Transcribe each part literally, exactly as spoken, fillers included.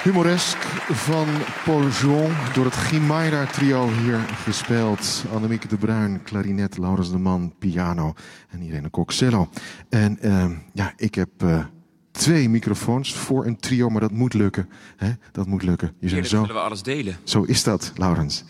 Humoresk van Paul Juon door het Gimaira trio hier gespeeld. Annemieke de Bruin, klarinet, Laurens de Man, piano en Irene Kok, cello. En uh, ja, ik heb uh, twee microfoons voor een trio, maar dat moet lukken. Hè? Dat moet lukken. Je Eerlijk zo... willen we alles delen. Zo is dat, Laurens.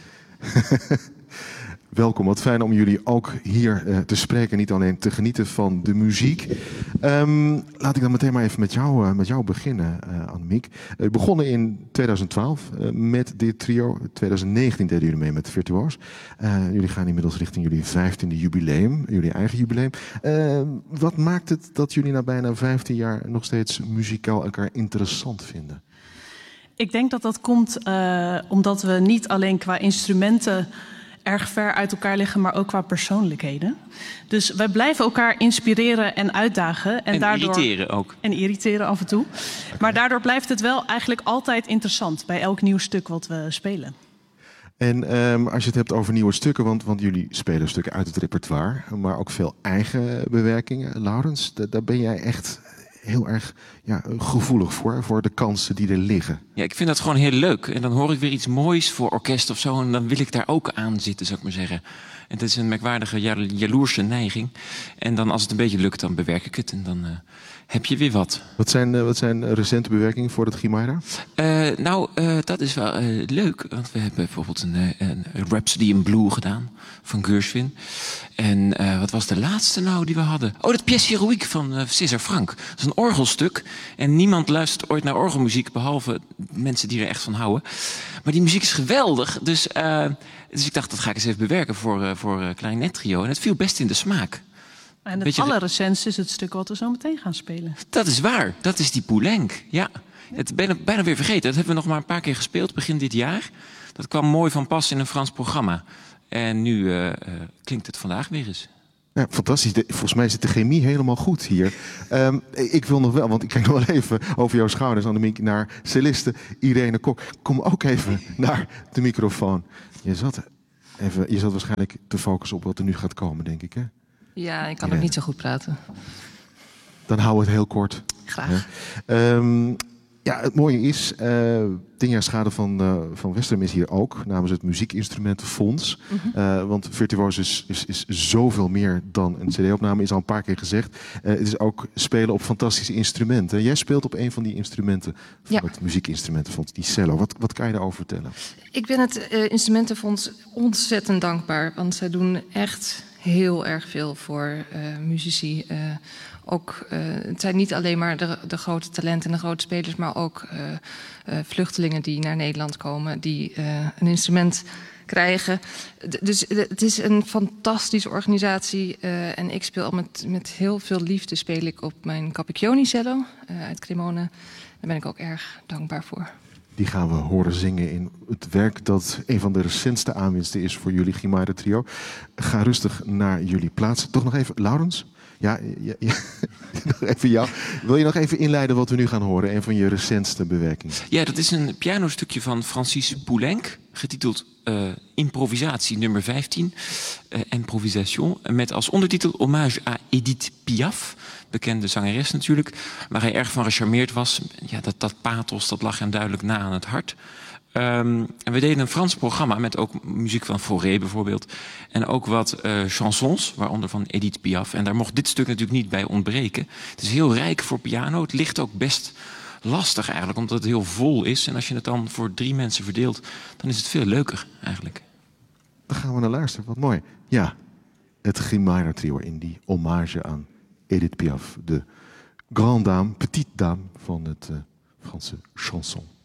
Welkom, wat fijn om jullie ook hier uh, te spreken. Niet alleen te genieten van de muziek. Um, laat ik dan meteen maar even met jou, uh, met jou beginnen, uh, Annemiek. Uh, begonnen in tweeduizend twaalf uh, met dit trio. tweeduizend negentien deden jullie mee met Virtuoos. Uh, jullie gaan inmiddels richting jullie vijftiende jubileum. Jullie eigen jubileum. Uh, wat maakt het dat jullie na bijna vijftien jaar nog steeds muzikaal elkaar interessant vinden? Ik denk dat dat komt uh, omdat we niet alleen qua instrumenten erg ver uit elkaar liggen, maar ook qua persoonlijkheden. Dus wij blijven elkaar inspireren en uitdagen. En, en daardoor, irriteren ook. En irriteren af en toe. Okay. Maar daardoor blijft het wel eigenlijk altijd interessant bij elk nieuw stuk wat we spelen. En um, als je het hebt over nieuwe stukken, want, want jullie spelen stukken uit het repertoire, maar ook veel eigen bewerkingen. Laurens, daar ben jij echt heel erg ja, gevoelig voor, voor de kansen die er liggen. Ja, ik vind dat gewoon heel leuk. En dan hoor ik weer iets moois voor orkest of zo, en dan wil ik daar ook aan zitten, zou ik maar zeggen. En dat is een merkwaardige, jaloerse neiging. En dan als het een beetje lukt, dan bewerk ik het en dan uh, heb je weer wat. Wat zijn, uh, wat zijn recente bewerkingen voor het Gimaira? Uh, nou, uh, dat is wel uh, leuk, want we hebben bijvoorbeeld een, uh, een Rhapsody in Blue gedaan van Gershwin. En uh, wat was de laatste nou die we hadden? Oh, dat Pièce Héroïque van uh, César Franck. Dat is een orgelstuk en niemand luistert ooit naar orgelmuziek, behalve mensen die er echt van houden. Maar die muziek is geweldig, dus, uh, dus ik dacht, dat ga ik eens even bewerken voor, uh, voor uh, klarinet trio. En het viel best in de smaak. En het allerrecentste is het stuk wat we zo meteen gaan spelen. Dat is waar, dat is die Poulenc, ja. Het ben ik bijna weer vergeten, dat hebben we nog maar een paar keer gespeeld begin dit jaar. Dat kwam mooi van pas in een Frans programma. En nu uh, uh, klinkt het vandaag weer eens. Ja, fantastisch. De, volgens mij zit de chemie helemaal goed hier. Um, ik wil nog wel, want ik kijk nog wel even over jouw schouders, Annemiek, naar celliste Irene Kok. Kom ook even naar de microfoon. Je zat, even, je zat waarschijnlijk te focussen op wat er nu gaat komen, denk ik, hè? Ja, ik kan Irene. ook niet zo goed praten. Dan houden we het heel kort. Graag. Um, ja, het mooie is, uh, tien jaar schade van, uh, van Westrum is hier ook, namens het Muziekinstrumentenfonds. Mm-hmm. uh, want Virtuoos is, is, is zoveel meer dan een cd-opname, is al een paar keer gezegd. Uh, het is ook spelen op fantastische instrumenten. Jij speelt op een van die instrumenten van ja. het Muziekinstrumentenfonds, die cello. Wat, wat kan je daarover vertellen? Ik ben het uh, Instrumentenfonds ontzettend dankbaar, want zij doen echt heel erg veel voor uh, muzici. Uh, ook, uh, het zijn niet alleen maar de, de grote talenten en de grote spelers, maar ook uh, uh, vluchtelingen die naar Nederland komen, die uh, een instrument krijgen. D dus uh, het is een fantastische organisatie uh, en ik speel met, met heel veel liefde speel ik op mijn Capicchioni cello uh, uit Cremona. Daar ben ik ook erg dankbaar voor. Die gaan we horen zingen in het werk dat een van de recentste aanwinsten is voor jullie Gimaira trio. Ga rustig naar jullie plaats. Toch nog even, Laurens? Ja, ja, ja. nog even jou. Wil je nog even inleiden wat we nu gaan horen? Een van je recentste bewerkingen. Ja, dat is een pianostukje van Francis Poulenc, getiteld uh, Improvisatie nummer vijftien, uh, Improvisation, met als ondertitel Hommage à Edith Piaf, bekende zangeres natuurlijk, waar hij erg van gecharmeerd was. Ja, dat, dat pathos, dat lag hem duidelijk na aan het hart. Um, en we deden een Frans programma met ook muziek van Fauré bijvoorbeeld. En ook wat uh, chansons, waaronder van Edith Piaf. En daar mocht dit stuk natuurlijk niet bij ontbreken. Het is heel rijk voor piano. Het ligt ook best lastig eigenlijk, omdat het heel vol is. En als je het dan voor drie mensen verdeelt, dan is het veel leuker eigenlijk. Dan gaan we naar luisteren, wat mooi. Ja, het Gimaira trio in die hommage aan Edith Piaf. De grande dame, petite dame van het uh, Franse chanson.